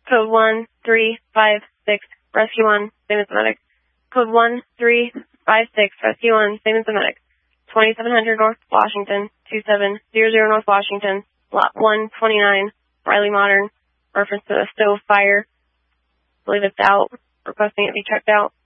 Code 1356, Rescue 1, same as the medic. Code 1356, Rescue 1, same as the medic. 2700 North Washington, 2700 North Washington, Lot 129, Riley Modern, reference to a stove fire. I believe it's out, requesting it be checked out.